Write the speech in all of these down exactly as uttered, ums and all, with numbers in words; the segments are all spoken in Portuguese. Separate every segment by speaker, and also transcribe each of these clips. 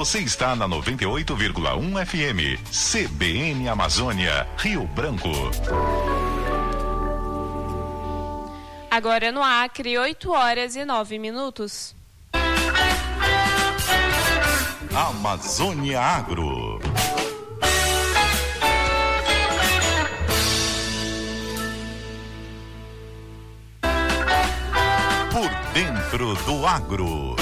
Speaker 1: Você está na noventa e oito vírgula um F M, C B N Amazônia, Rio Branco.
Speaker 2: Agora no Acre, oito horas e nove minutos.
Speaker 1: Amazônia Agro. Por dentro do agro.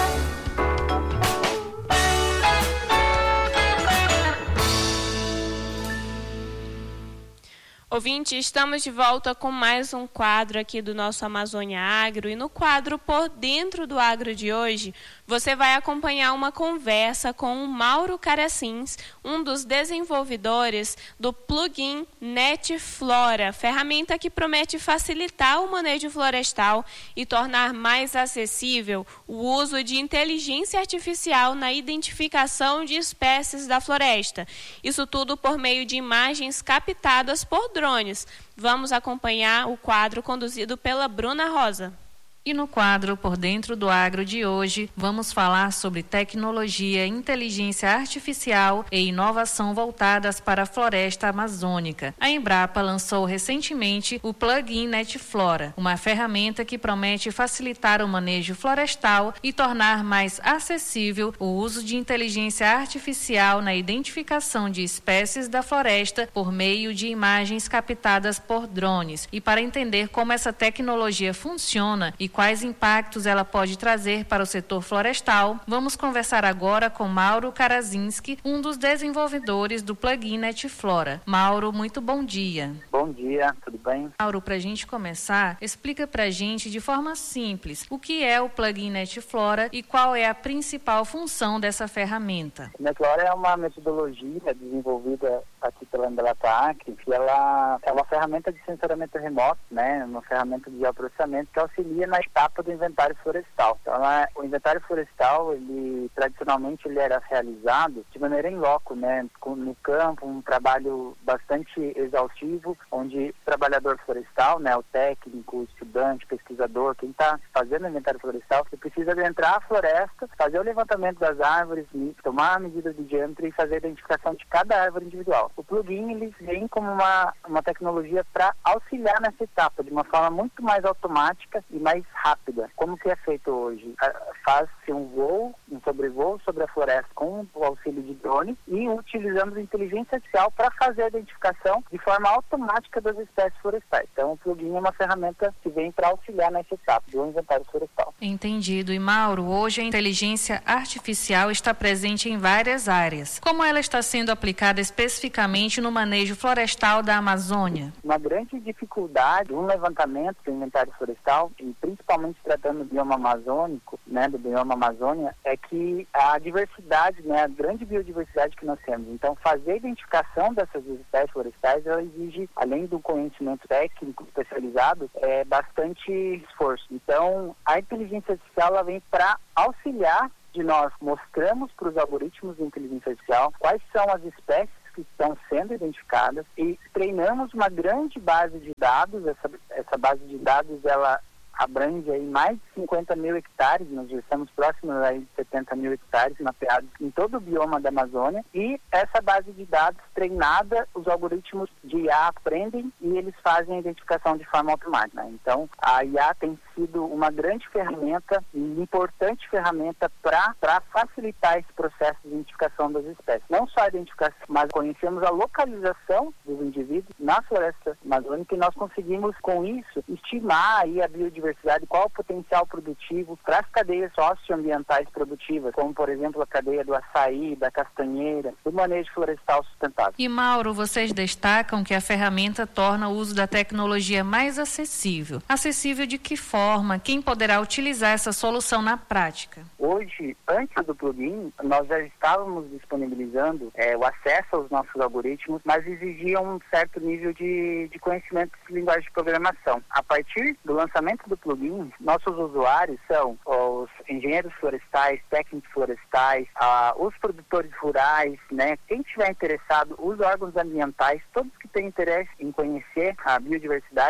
Speaker 2: Ouvinte, estamos de volta com mais um quadro aqui do nosso Amazônia Agro. E no quadro Por Dentro do Agro de hoje, você vai acompanhar uma conversa com o Mauro Caracins, um dos desenvolvedores do plugin NetFlora, ferramenta que promete facilitar o manejo florestal e tornar mais acessível o uso de inteligência artificial na identificação de espécies da floresta. Isso tudo por meio de imagens captadas por drones. Vamos acompanhar o quadro conduzido pela Bruna Rosa.
Speaker 3: E no quadro Por Dentro do Agro de hoje, vamos falar sobre tecnologia, inteligência artificial e inovação voltadas para a floresta amazônica. A Embrapa lançou recentemente o plugin NetFlora, uma ferramenta que promete facilitar o manejo florestal e tornar mais acessível o uso de inteligência artificial na identificação de espécies da floresta por meio de imagens captadas por drones. E para entender como essa tecnologia funciona e quais impactos ela pode trazer para o setor florestal, vamos conversar agora com Mauro Karazinski, um dos desenvolvedores do plugin NetFlora. Mauro, muito bom dia.
Speaker 4: Bom dia, tudo bem?
Speaker 3: Mauro, para a gente começar, explica para a gente de forma simples o que é o plugin NetFlora e qual é a principal função dessa ferramenta.
Speaker 4: O NetFlora é uma metodologia desenvolvida aqui pela Embrapa Acre, que ela é uma ferramenta de sensoramento remoto, né, uma ferramenta de geoprocessamento que auxilia na etapa do inventário florestal. Então, ela, o inventário florestal, ele tradicionalmente ele era realizado de maneira em loco, né, com, no campo, um trabalho bastante exaustivo, onde o trabalhador florestal, né, o técnico, o estudante, o pesquisador, quem está fazendo o inventário florestal, ele precisa adentrar a floresta, fazer o levantamento das árvores, tomar a medida de diâmetro e fazer a identificação de cada árvore individual. O plugin ele vem como uma, uma tecnologia para auxiliar nessa etapa de uma forma muito mais automática e mais rápida. Como que é feito hoje? Faz-se um voo, um sobrevoo sobre a floresta com o auxílio de drone e utilizamos a inteligência artificial para fazer a identificação de forma automática das espécies florestais. Então, o plugin é uma ferramenta que vem para auxiliar nessa etapa do inventário florestal.
Speaker 3: Entendido. E Mauro, hoje a inteligência artificial está presente em várias áreas. Como ela está sendo aplicada especificamente no manejo florestal da Amazônia?
Speaker 4: Uma grande dificuldade no levantamento do inventário florestal, e principalmente tratando do bioma amazônico, né, do bioma Amazônia, é que a diversidade, né, a grande biodiversidade que nós temos. Então, fazer a identificação dessas espécies florestais, ela exige, além do conhecimento técnico especializado, é bastante esforço. Então, a inteligência artificial ela vem para auxiliar de nós mostramos para os algoritmos de inteligência artificial quais são as espécies que estão sendo identificadas e treinamos uma grande base de dados. Essa, essa base de dados ela abrange aí mais de cinquenta mil hectares, nós já estamos próximos aí de setenta mil hectares mapeados em todo o bioma da Amazônia, e essa base de dados treinada, os algoritmos de I A aprendem e eles fazem a identificação de forma automática, né? Então, a I A tem sido uma grande ferramenta, uma importante ferramenta para facilitar esse processo de identificação das espécies. Não só a identificação, mas conhecemos a localização dos indivíduos na floresta amazônica e nós conseguimos, com isso, estimar aí a biodiversidade, qual o potencial produtivo para as cadeias socioambientais produtivas, como, por exemplo, a cadeia do açaí, da castanheira, do manejo florestal sustentável.
Speaker 3: E, Mauro, vocês destacam que a ferramenta torna o uso da tecnologia mais acessível. Acessível de que forma? Quem poderá utilizar essa solução na prática?
Speaker 4: Hoje, antes do plugin, nós já estávamos disponibilizando é, o acesso aos nossos algoritmos, mas exigia um certo nível de, de conhecimento de linguagem de programação. A partir do lançamento do plugin, nossos usuários são os engenheiros florestais, técnicos florestais, ah, os produtores rurais, né? Quem estiver interessado, os órgãos ambientais, todos que têm interesse em conhecer a biodiversidade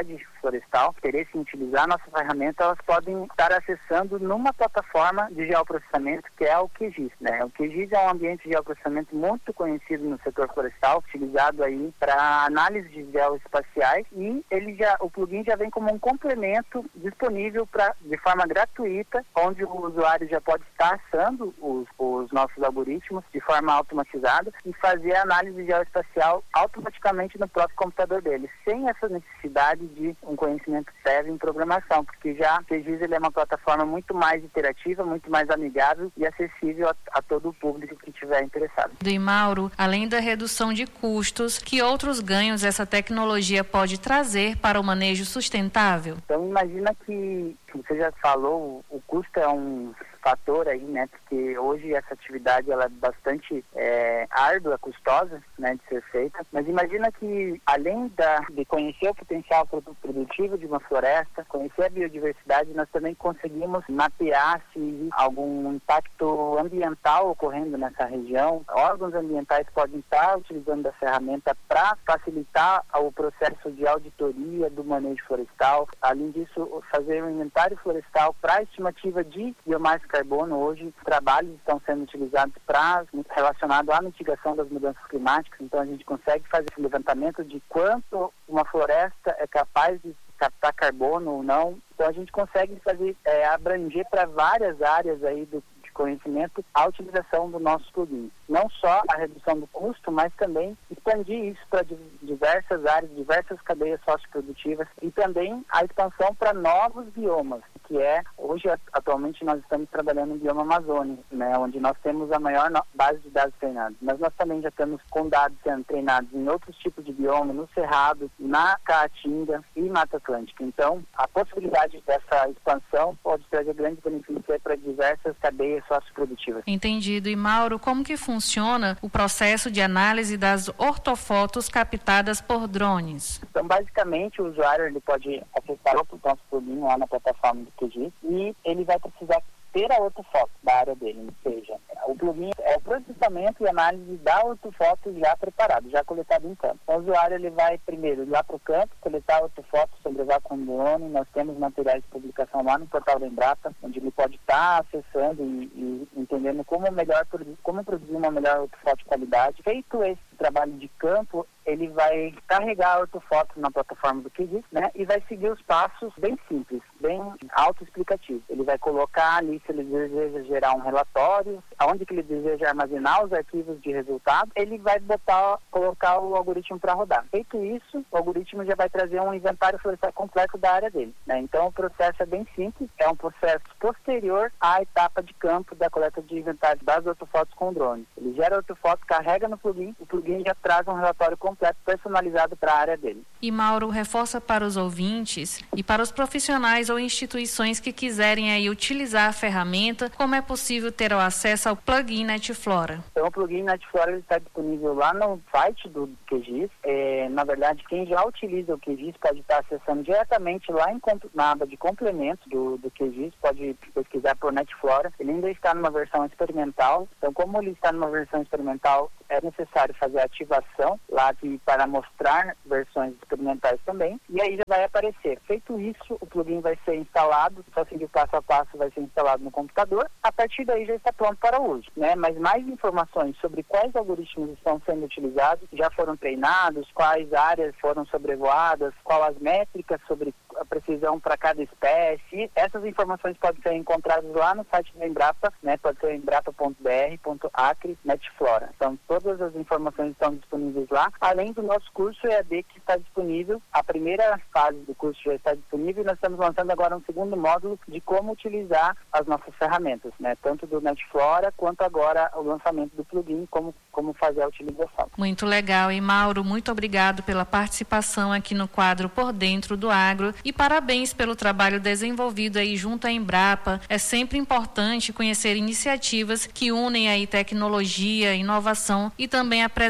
Speaker 4: florestal queressem utilizar a nossa ferramenta, elas podem estar acessando numa plataforma de geoprocessamento que é o Q G I S, né? O Q G I S é um ambiente de geoprocessamento muito conhecido no setor florestal, utilizado aí para análise de geoespaciais, e ele já, o plugin já vem como um complemento disponível pra, de forma gratuita, onde o usuário já pode estar acessando os, os nossos algoritmos de forma automatizada e fazer a análise geoespacial automaticamente no próprio computador dele, sem essa necessidade de um conhecimento prévio em programação, porque já o Q G I S ele é uma plataforma muito mais interativa, muito mais amigável e acessível a, a todo o público que tiver interessado.
Speaker 3: E Mauro, além da redução de custos, que outros ganhos essa tecnologia pode trazer para o manejo sustentável?
Speaker 4: Então imagina que, você já falou, o custo é um fator aí, né, porque hoje essa atividade ela é bastante é, árdua, custosa, né, de ser feita, mas imagina que além da, de conhecer o potencial produtivo de uma floresta, conhecer a biodiversidade, nós também conseguimos mapear se existe algum impacto ambiental ocorrendo nessa região. Órgãos ambientais podem estar utilizando a ferramenta para facilitar o processo de auditoria do manejo florestal. Além disso, fazer um inventário florestal para estimativa de biomassa carbono. Hoje, trabalhos estão sendo utilizados para relacionado à mitigação das mudanças climáticas. Então, a gente consegue fazer esse levantamento de quanto uma floresta é capaz de captar carbono ou não. Então, a gente consegue fazer é, abranger para várias áreas aí do conhecimento a utilização do nosso plugin. Não só a redução do custo, mas também expandir isso para diversas áreas, diversas cadeias socioprodutivas e também a expansão para novos biomas, que é, hoje, atualmente, nós estamos trabalhando no bioma amazônico, né, onde nós temos a maior base de dados treinados. Mas nós também já temos com dados sendo treinados em outros tipos de bioma, no Cerrado, na Caatinga e Mata Atlântica. Então, a possibilidade dessa expansão pode trazer grandes benefícios para diversas cadeias socioprodutivas.
Speaker 3: Entendido. E Mauro, como que funciona o processo de análise das ortofotos captadas por drones?
Speaker 4: Então, basicamente, o usuário ele pode acessar o nosso plugin lá na plataforma do Q G I S e ele vai precisar ter a ortofoto da área dele, ou seja, o plugin é o processamento e análise da ortofoto já preparado, já coletado em campo. Então, o usuário ele vai primeiro ir lá para o campo, coletar a ortofoto, sobrevoar com o drone. Nós temos materiais de publicação lá no portal da Embrapa, onde ele pode estar acessando e, e entendendo como, melhor, como produzir uma melhor ortofoto de qualidade. Feito esse trabalho de campo, ele vai carregar a ortofoto na plataforma do Q G I S, né, e vai seguir os passos bem simples, bem autoexplicativos. Ele vai colocar ali se ele deseja gerar um relatório, aonde que ele deseja armazenar os arquivos de resultado, ele vai botar, colocar o algoritmo para rodar. Feito isso, o algoritmo já vai trazer um inventário florestal completo da área dele, né? Então o processo é bem simples, é um processo posterior à etapa de campo da coleta de inventário das ortofotos com o drone. Ele gera a ortofoto, carrega no plugin, o plugin já traz um relatório completo personalizado para a área dele.
Speaker 3: E Mauro, reforça para os ouvintes e para os profissionais ou instituições que quiserem aí utilizar a ferramenta, como é possível ter o acesso ao plugin Netflora?
Speaker 4: Então, o plugin Netflora está disponível lá no site do Q G I S. É, na verdade, quem já utiliza o Q G I S pode estar acessando diretamente lá em, na aba de complementos do, do Q G I S, pode pesquisar por Netflora. Ele ainda está numa versão experimental, então como ele está numa versão experimental, é necessário fazer a ativação lá de, para mostrar versões experimentais também, e aí já vai aparecer. Feito isso, o plugin vai ser instalado, só seguir o passo a passo, vai ser instalado no computador. A partir daí já está pronto para o uso, né? Mas mais informações sobre quais algoritmos estão sendo utilizados, já foram treinados, quais áreas foram sobrevoadas, qual as métricas sobre a precisão para cada espécie, essas informações podem ser encontradas lá no site da Embrapa, né? Pode ser embrapa ponto b r ponto acre netflora. Então, todas as informações estão disponíveis lá, além do nosso curso E A D que está disponível. A primeira fase do curso já está disponível e nós estamos lançando agora um segundo módulo de como utilizar as nossas ferramentas, né? Tanto do Netflora quanto agora o lançamento do plugin, como, como fazer a utilização.
Speaker 3: Muito legal. E Mauro, muito obrigado pela participação aqui no quadro Por Dentro do Agro e parabéns pelo trabalho desenvolvido aí junto à Embrapa. É sempre importante conhecer iniciativas que unem aí tecnologia, inovação e também a preservação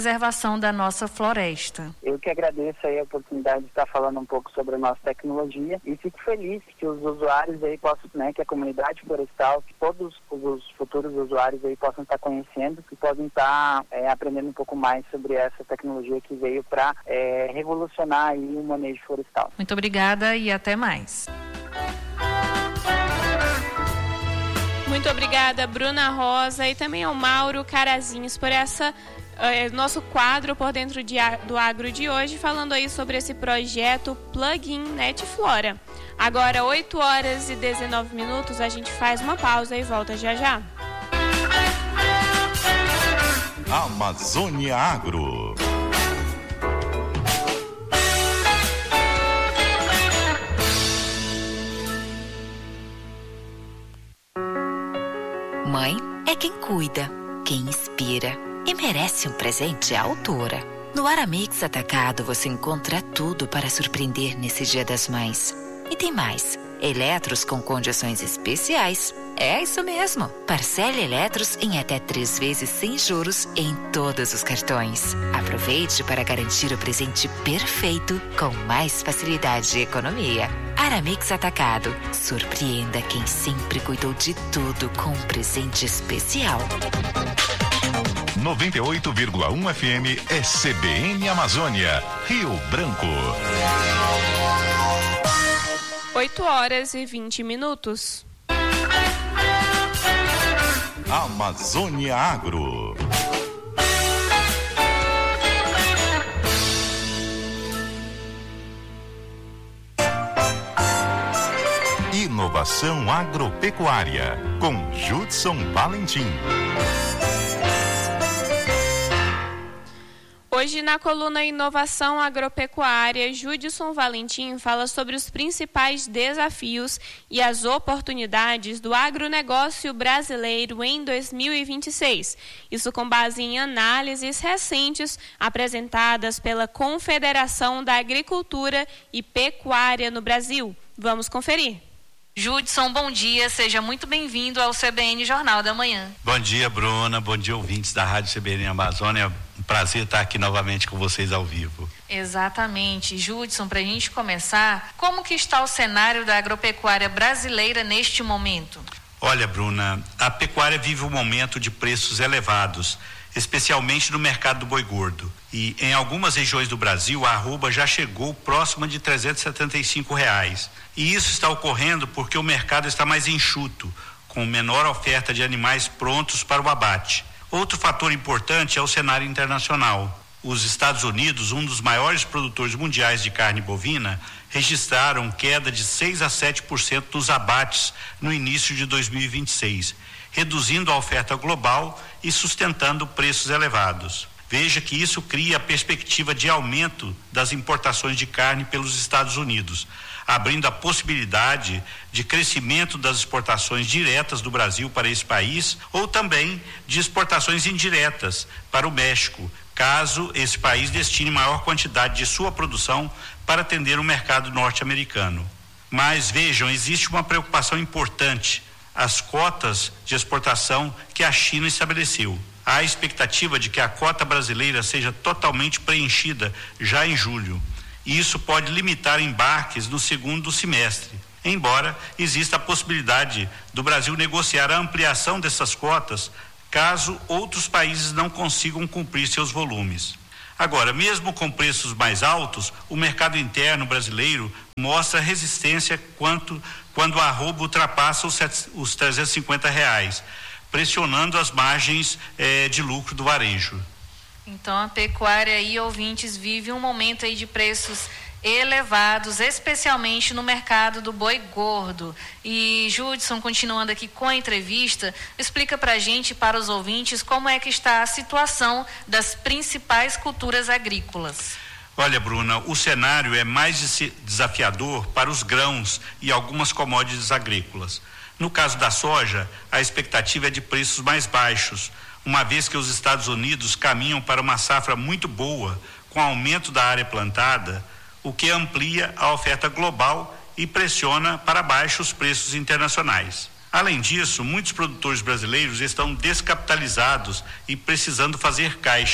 Speaker 3: preservação da nossa floresta.
Speaker 4: Eu que agradeço aí a oportunidade de estar falando um pouco sobre a nossa tecnologia e fico feliz que os usuários aí possam, né, que a comunidade florestal, que todos os futuros usuários aí possam estar conhecendo e possam estar é, aprendendo um pouco mais sobre essa tecnologia que veio para é, revolucionar aí o manejo florestal.
Speaker 3: Muito obrigada e até mais.
Speaker 2: Muito obrigada, Bruna Rosa, e também ao Mauro Carazinhos por essa é, nosso quadro por dentro de, do agro de hoje, falando aí sobre esse projeto Plugin Netflora. Agora, oito horas e dezenove minutos, a gente faz uma pausa e volta já já.
Speaker 1: Amazônia Agro.
Speaker 5: Mãe é quem cuida, quem inspira e merece um presente à altura. No Aramix Atacado você encontra tudo para surpreender nesse Dia das Mães. E tem mais, eletros com condições especiais. É isso mesmo, parcele eletros em até três vezes sem juros em todos os cartões. Aproveite para garantir o presente perfeito com mais facilidade e economia. Aramix Atacado, surpreenda quem sempre cuidou de tudo com um presente especial.
Speaker 1: noventa e oito vírgula um F M é C B N Amazônia, Rio Branco.
Speaker 2: oito horas e vinte minutos.
Speaker 1: Amazônia Agro. Inovação agropecuária com Judson Valentim.
Speaker 2: Hoje, na coluna Inovação Agropecuária, Judson Valentim fala sobre os principais desafios e as oportunidades do agronegócio brasileiro em dois mil e vinte e seis. Isso com base em análises recentes apresentadas pela Confederação da Agricultura e Pecuária no Brasil. Vamos conferir.
Speaker 3: Judson, bom dia, seja muito bem-vindo ao C B N Jornal da Manhã.
Speaker 6: Bom dia, Bruna, bom dia, ouvintes da Rádio C B N Amazônia, um prazer estar aqui novamente com vocês ao vivo.
Speaker 3: Exatamente, Judson, para a gente começar, como que está o cenário da agropecuária brasileira neste momento?
Speaker 6: Olha, Bruna, a pecuária vive um momento de preços elevados, especialmente no mercado do boi gordo. E em algumas regiões do Brasil, a arroba já chegou próxima de trezentos e setenta e cinco reais. E isso está ocorrendo porque o mercado está mais enxuto, com menor oferta de animais prontos para o abate. Outro fator importante é o cenário internacional. Os Estados Unidos, um dos maiores produtores mundiais de carne bovina, registraram queda de seis a sete por cento dos abates no início de dois mil e vinte e seis, reduzindo a oferta global e sustentando preços elevados. Veja que isso cria a perspectiva de aumento das importações de carne pelos Estados Unidos, abrindo a possibilidade de crescimento das exportações diretas do Brasil para esse país ou também de exportações indiretas para o México, caso esse país destine maior quantidade de sua produção para atender o mercado norte-americano. Mas vejam, existe uma preocupação importante: as cotas de exportação que a China estabeleceu. Há a expectativa de que a cota brasileira seja totalmente preenchida já em julho. E isso pode limitar embarques no segundo semestre, embora exista a possibilidade do Brasil negociar a ampliação dessas cotas caso outros países não consigam cumprir seus volumes. Agora, mesmo com preços mais altos, o mercado interno brasileiro mostra resistência quanto, quando a arroba ultrapassa os, os trezentos e cinquenta reais, pressionando as margens eh, de lucro do varejo.
Speaker 3: Então a pecuária e ouvintes vive um momento aí de preços elevados, especialmente no mercado do boi gordo. E Judson, continuando aqui com a entrevista, explica para a gente e para os ouvintes como é que está a situação das principais culturas agrícolas.
Speaker 6: Olha, Bruna, o cenário é mais desafiador para os grãos e algumas commodities agrícolas. No caso da soja, a expectativa é de preços mais baixos, uma vez que os Estados Unidos caminham para uma safra muito boa, com aumento da área plantada, o que amplia a oferta global e pressiona para baixo os preços internacionais. Além disso, muitos produtores brasileiros estão descapitalizados e precisando fazer caixa.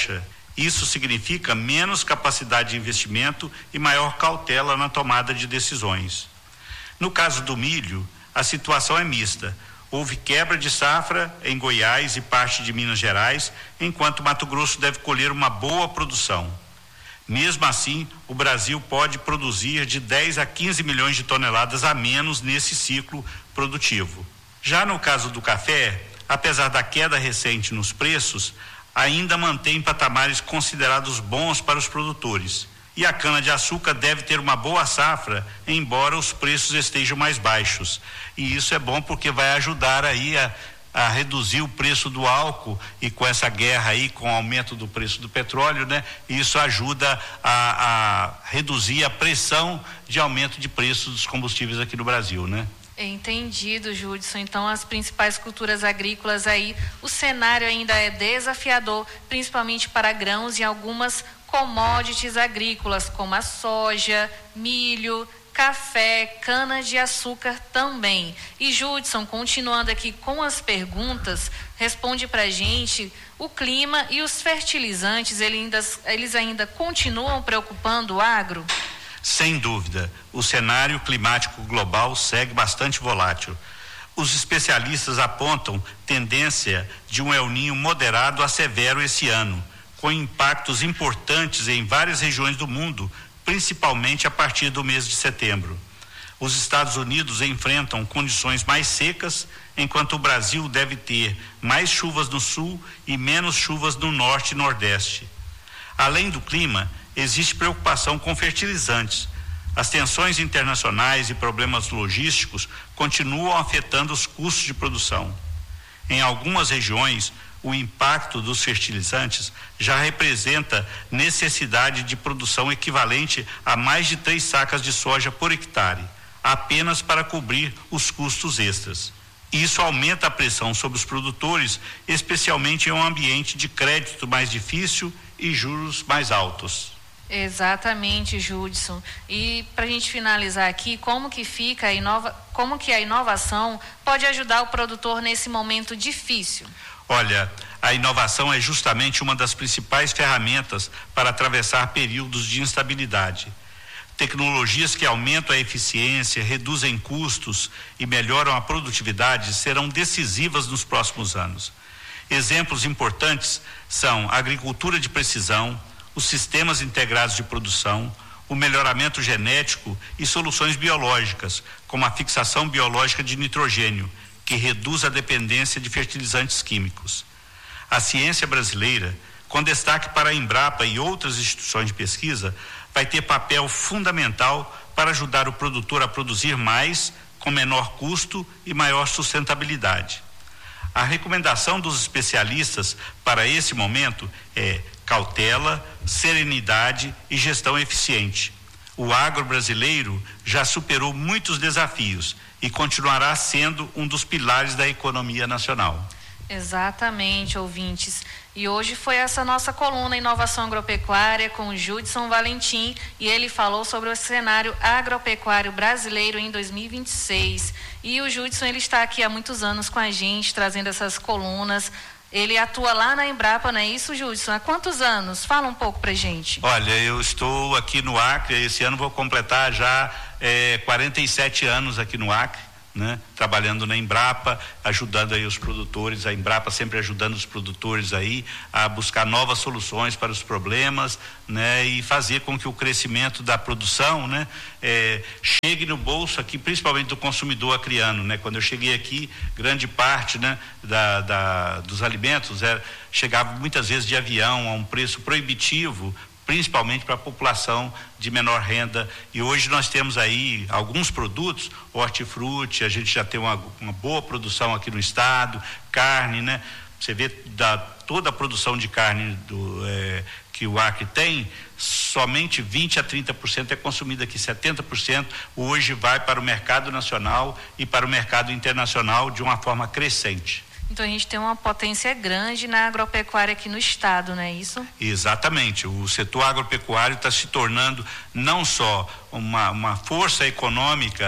Speaker 6: Isso significa menos capacidade de investimento e maior cautela na tomada de decisões. No caso do milho, a situação é mista. Houve quebra de safra em Goiás e parte de Minas Gerais, enquanto Mato Grosso deve colher uma boa produção. Mesmo assim, o Brasil pode produzir de dez a quinze milhões de toneladas a menos nesse ciclo produtivo. Já no caso do café, apesar da queda recente nos preços, ainda mantém patamares considerados bons para os produtores. E a cana-de-açúcar deve ter uma boa safra, embora os preços estejam mais baixos. E isso é bom porque vai ajudar aí a, a reduzir o preço do álcool, e com essa guerra aí, com o aumento do preço do petróleo, né? Isso ajuda a, a reduzir a pressão de aumento de preços dos combustíveis aqui no Brasil, né?
Speaker 3: Entendido, Judson. Então, as principais culturas agrícolas aí, o cenário ainda é desafiador, principalmente para grãos e algumas commodities agrícolas, como a soja, milho, café, cana-de-açúcar também. E Judson, continuando aqui com as perguntas, responde para a gente: o clima e os fertilizantes, eles ainda, eles ainda continuam preocupando o agro?
Speaker 6: Sem dúvida, o cenário climático global segue bastante volátil. Os especialistas apontam tendência de um El Niño moderado a severo esse ano, com impactos importantes em várias regiões do mundo, principalmente a partir do mês de setembro. Os Estados Unidos enfrentam condições mais secas, enquanto o Brasil deve ter mais chuvas no sul e menos chuvas no norte e nordeste. Além do clima, existe preocupação com fertilizantes. As tensões internacionais e problemas logísticos continuam afetando os custos de produção. Em algumas regiões, o impacto dos fertilizantes já representa necessidade de produção equivalente a mais de três sacas de soja por hectare, apenas para cobrir os custos extras. Isso aumenta a pressão sobre os produtores, especialmente em um ambiente de crédito mais difícil e juros mais altos.
Speaker 3: Exatamente, Judson. E para a gente finalizar aqui, como que fica a inova... como que a inovação pode ajudar o produtor nesse momento difícil?
Speaker 6: Olha, a inovação é justamente uma das principais ferramentas para atravessar períodos de instabilidade. Tecnologias que aumentam a eficiência, reduzem custos e melhoram a produtividade serão decisivas nos próximos anos. Exemplos importantes são a agricultura de precisão, os sistemas integrados de produção, o melhoramento genético e soluções biológicas, como a fixação biológica de nitrogênio, que reduz a dependência de fertilizantes químicos. A ciência brasileira, com destaque para a Embrapa e outras instituições de pesquisa, vai ter papel fundamental para ajudar o produtor a produzir mais, com menor custo e maior sustentabilidade. A recomendação dos especialistas para esse momento é cautela, serenidade e gestão eficiente. O agro brasileiro já superou muitos desafios e continuará sendo um dos pilares da economia nacional.
Speaker 3: Exatamente, ouvintes. E hoje foi essa nossa coluna Inovação Agropecuária com o Judson Valentim, e ele falou sobre o cenário agropecuário brasileiro em dois mil e vinte e seis. E o Judson, ele está aqui há muitos anos com a gente, trazendo essas colunas. Ele atua lá na Embrapa, não é isso, Judson? Há quantos anos? Fala um pouco pra gente.
Speaker 6: Olha, eu estou aqui no Acre, esse ano vou completar já é, quarenta e sete anos aqui no Acre, né? Trabalhando na Embrapa, ajudando aí os produtores, a Embrapa sempre ajudando os produtores aí a buscar novas soluções para os problemas, né? E fazer com que o crescimento da produção, né? É, chegue no bolso aqui, principalmente do consumidor acreano, né? Quando eu cheguei aqui, grande parte, né? Da, da, dos alimentos era, chegava muitas vezes de avião a um preço proibitivo, principalmente para a população de menor renda, e hoje nós temos aí alguns produtos, hortifruti, a gente já tem uma, uma boa produção aqui no estado, carne, né? Você vê da, toda a produção de carne do, é, que o Acre tem, somente vinte a trinta por cento é consumida aqui, setenta por cento hoje vai para o mercado nacional e para o mercado internacional de uma forma crescente.
Speaker 3: Então a gente tem uma potência grande na agropecuária aqui no estado, não é isso?
Speaker 6: Exatamente, o setor agropecuário está se tornando não só uma, uma força econômica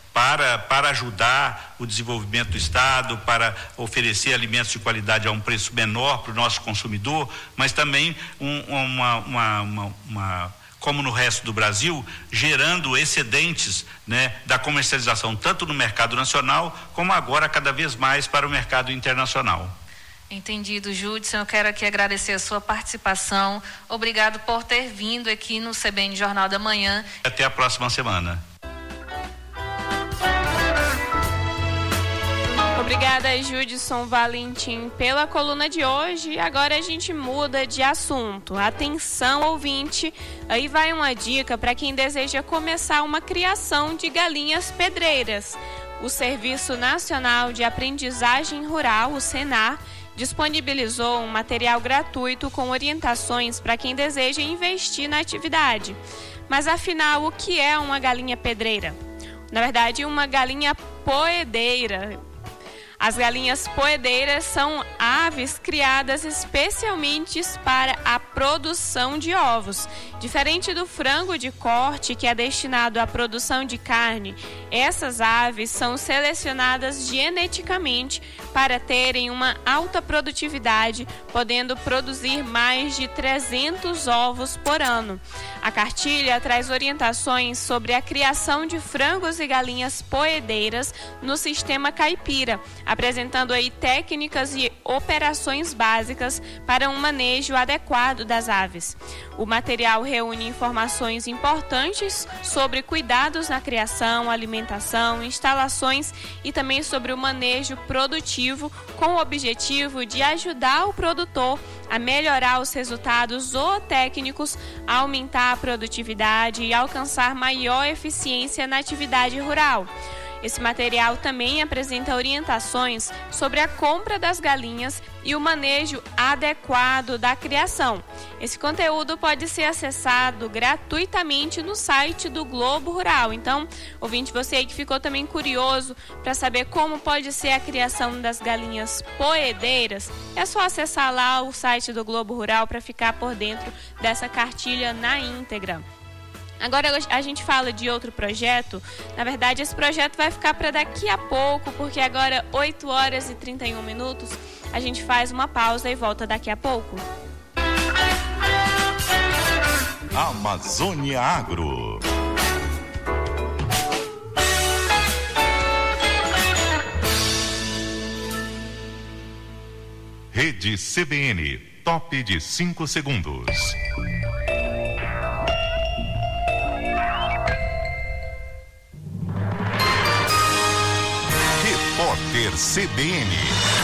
Speaker 6: para, para ajudar o desenvolvimento do Estado, para oferecer alimentos de qualidade a um preço menor para o nosso consumidor, mas também um, uma, uma, uma, uma, como no resto do Brasil, gerando excedentes, né, da comercialização, tanto no mercado nacional, como agora cada vez mais para o mercado internacional.
Speaker 3: Entendido, Judson. Eu quero aqui agradecer a sua participação. Obrigado por ter vindo aqui no C B N Jornal da Manhã.
Speaker 6: Até a próxima semana.
Speaker 2: Obrigada, Judson Valentim, pela coluna de hoje. Agora a gente muda de assunto. Atenção, ouvinte, aí vai uma dica para quem deseja começar uma criação de galinhas pedreiras. O Serviço Nacional de Aprendizagem Rural, o Senar, disponibilizou um material gratuito com orientações para quem deseja investir na atividade. Mas afinal, o que é uma galinha pedreira? Na verdade, uma galinha poedeira. As galinhas poedeiras são aves criadas especialmente para a produção de ovos. Diferente do frango de corte, que é destinado à produção de carne, essas aves são selecionadas geneticamente para terem uma alta produtividade, podendo produzir mais de trezentos ovos por ano. A cartilha traz orientações sobre a criação de frangos e galinhas poedeiras no sistema caipira, apresentando aí técnicas e operações básicas para um manejo adequado das aves. O material reúne informações importantes sobre cuidados na criação, alimentação, instalações e também sobre o manejo produtivo, com o objetivo de ajudar o produtor a melhorar os resultados zootécnicos, a aumentar a produtividade e alcançar maior eficiência na atividade rural. Esse material também apresenta orientações sobre a compra das galinhas e o manejo adequado da criação. Esse conteúdo pode ser acessado gratuitamente no site do Globo Rural. Então, ouvinte, você aí que ficou também curioso para saber como pode ser a criação das galinhas poedeiras, é só acessar lá o site do Globo Rural para ficar por dentro dessa cartilha na íntegra. Agora a gente fala de outro projeto. Na verdade, esse projeto vai ficar para daqui a pouco, porque agora oito horas e trinta e um minutos, a gente faz uma pausa e volta daqui a pouco.
Speaker 1: Amazônia Agro. Rede C B N, top de cinco segundos. Repórter C B N.